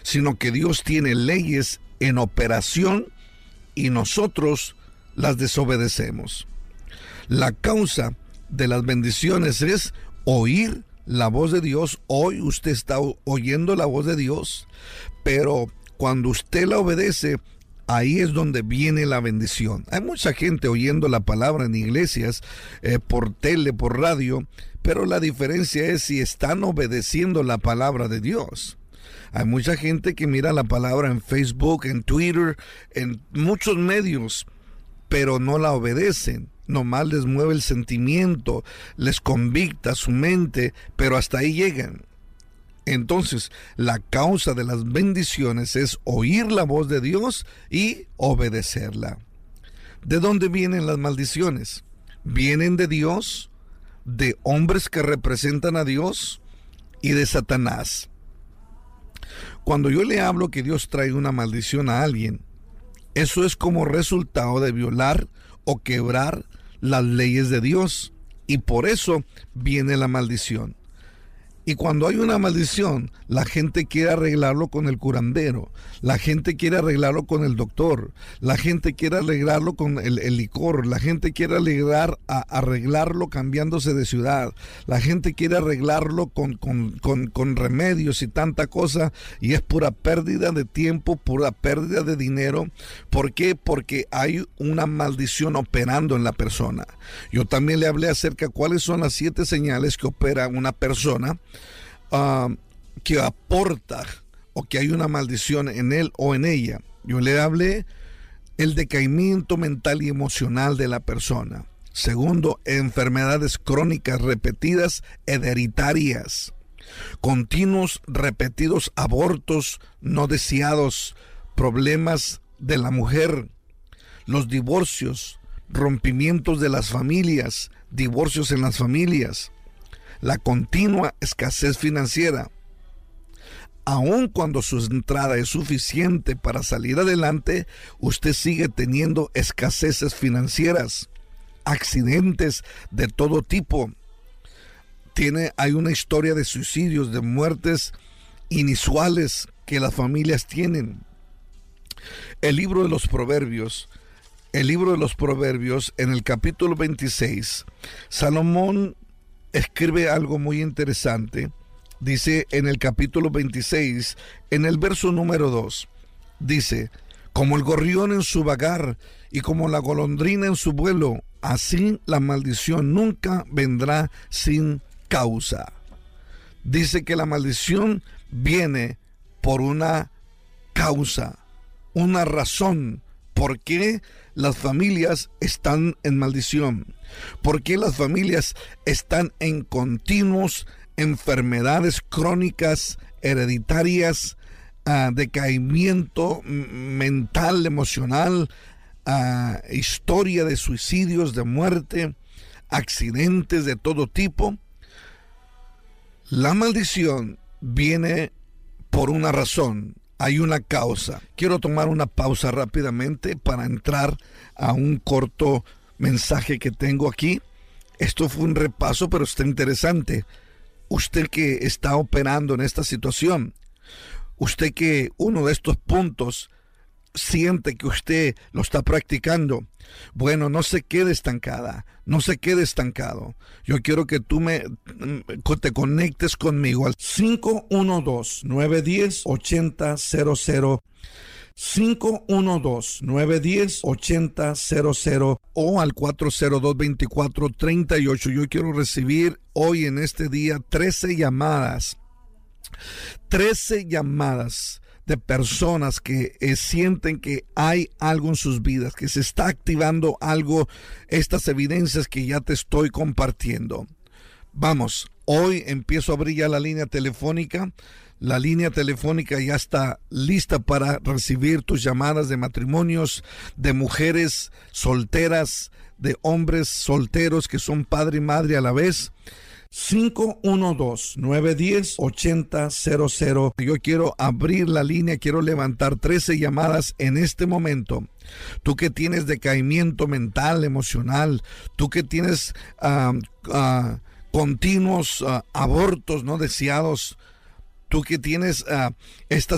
sino que Dios tiene leyes en operación y nosotros las desobedecemos. La causa de las bendiciones es oír la voz de Dios. Hoy usted está oyendo la voz de Dios, pero cuando usted la obedece, ahí es donde viene la bendición. Hay mucha gente oyendo la palabra en iglesias, por tele, por radio, pero la diferencia es si están obedeciendo la palabra de Dios. Hay mucha gente que mira la palabra en Facebook, en Twitter, en muchos medios, pero no la obedecen. Nomás les mueve el sentimiento, les convicta su mente, pero hasta ahí llegan. Entonces, la causa de las bendiciones es oír la voz de Dios y obedecerla. ¿De dónde vienen las maldiciones? Vienen de Dios, de hombres que representan a Dios y de Satanás. Cuando yo le hablo que Dios trae una maldición a alguien, eso es como resultado de violar o quebrar las leyes de Dios, y por eso viene la maldición. Y cuando hay una maldición, la gente quiere arreglarlo con el curandero, la gente quiere arreglarlo con el doctor, la gente quiere arreglarlo con el licor, la gente quiere arreglarlo cambiándose de ciudad, la gente quiere arreglarlo con remedios y tanta cosa, y es pura pérdida de tiempo, pura pérdida de dinero. ¿Por qué? Porque hay una maldición operando en la persona. Yo también le hablé acerca de cuáles son las 7 señales que opera una persona que aporta o que hay una maldición en él o en ella. Yo le hablé el decaimiento mental y emocional de la persona. Segundo, enfermedades crónicas repetidas hereditarias, continuos repetidos abortos no deseados, problemas de la mujer, los divorcios, rompimientos de las familias, divorcios en las familias, la continua escasez financiera. Aun cuando su entrada es suficiente para salir adelante, usted sigue teniendo escaseces financieras, accidentes de todo tipo. Hay una historia de suicidios, de muertes inusuales que las familias tienen. El libro de los Proverbios, en el capítulo 26, Salomón escribe algo muy interesante. Dice en el capítulo 26, en el verso número 2, dice: como el gorrión en su vagar y como la golondrina en su vuelo, así la maldición nunca vendrá sin causa. Dice que la maldición viene por una causa, una razón. ¿Por qué las familias están en maldición? ¿Por qué las familias están en continuos enfermedades crónicas, hereditarias, decaimiento mental, emocional, historia de suicidios, de muerte, accidentes de todo tipo? La maldición viene por una razón. Hay una causa. Quiero tomar una pausa rápidamente para entrar a un corto mensaje que tengo aquí. Esto fue un repaso, pero está interesante. Usted que está operando en esta situación, usted que uno de estos puntos siente que usted lo está practicando, bueno, no se quede estancada, no se quede estancado. Yo quiero que tú te conectes conmigo al 512-910-8000, 512-910-8000 o al 402-2438. Yo quiero recibir hoy en este día 13 llamadas de personas que sienten que hay algo en sus vidas, que se está activando algo, estas evidencias que ya te estoy compartiendo. Vamos, hoy empiezo a abrir ya la línea telefónica. La línea telefónica ya está lista para recibir tus llamadas de matrimonios, de mujeres solteras, de hombres solteros que son padre y madre a la vez. 512-910-8000. Yo quiero abrir la línea, quiero levantar 13 llamadas en este momento. Tú que tienes decaimiento mental, emocional, tú que tienes continuos abortos no deseados, tú que tienes esta